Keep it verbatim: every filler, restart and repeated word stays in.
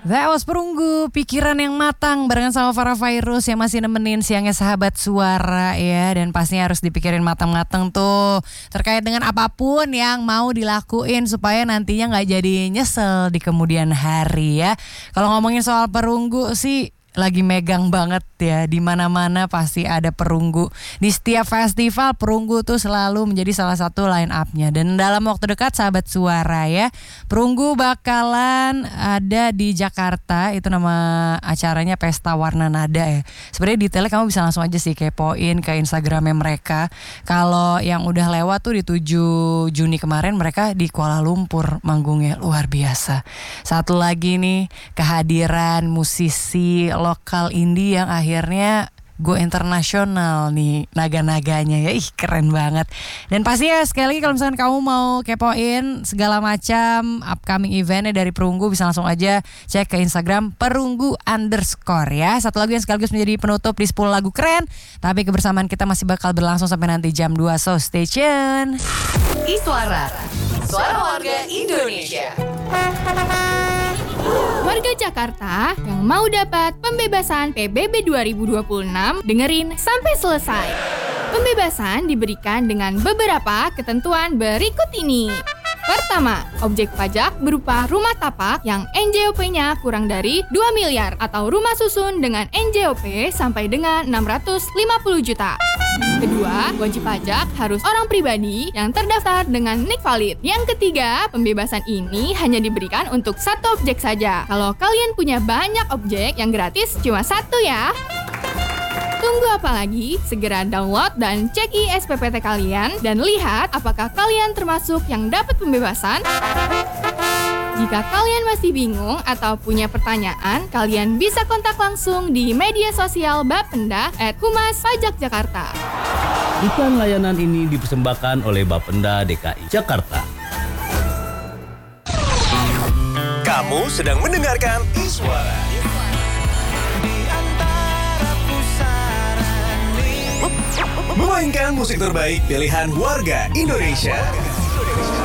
That was Perunggu, pikiran yang matang barengan sama Farah Fairuz yang masih nemenin siangnya sahabat suara ya. Dan pastinya harus dipikirin matang-matang tuh terkait dengan apapun yang mau dilakuin supaya nantinya gak jadi nyesel di kemudian hari ya. Kalau ngomongin soal Perunggu sih lagi megang banget ya, di mana-mana pasti ada Perunggu. Di setiap festival Perunggu tuh selalu menjadi salah satu line up-nya. Dan dalam waktu dekat sahabat suara ya, Perunggu bakalan ada di Jakarta. Itu nama acaranya Pesta Warna Nada ya. Sebenarnya detailnya kamu bisa langsung aja sih kepoin ke Instagramnya mereka. Kalau yang udah lewat tuh di tujuh Juni kemarin mereka di Kuala Lumpur manggungnya, luar biasa. Satu lagi nih kehadiran musisi lokal indie yang akhirnya go internasional nih naga-naganya ya. Ih keren banget. Dan pasti ya sekali lagi kalau misalkan kamu mau kepoin segala macam upcoming eventnya dari Perunggu, bisa langsung aja cek ke Instagram Perunggu underscore ya. Satu lagu yang sekaligus menjadi penutup di sepuluh lagu keren, tapi kebersamaan kita masih bakal berlangsung sampai nanti jam dua, so stay tune. Iswara, suara warga Indonesia. Warga Jakarta yang mau dapat pembebasan P B B dua ribu dua puluh enam, dengerin sampai selesai. Pembebasan diberikan dengan beberapa ketentuan berikut ini. Pertama, objek pajak berupa rumah tapak yang N J O P-nya kurang dari dua miliar atau rumah susun dengan N J O P sampai dengan enam ratus lima puluh juta. Kedua, wajib pajak harus orang pribadi yang terdaftar dengan nik valid. Yang ketiga, pembebasan ini hanya diberikan untuk satu objek saja. Kalau kalian punya banyak objek, yang gratis cuma satu ya. Tunggu apa lagi? Segera download dan cek I S P P T kalian dan lihat apakah kalian termasuk yang dapat pembebasan. Jika kalian masih bingung atau punya pertanyaan, kalian bisa kontak langsung di media sosial Bapenda at Humas Pajak Jakarta. Iklan layanan ini dipersembahkan oleh Bapenda D K I Jakarta. Kamu sedang mendengarkan Iswara. Memainkan musik terbaik pilihan warga Indonesia.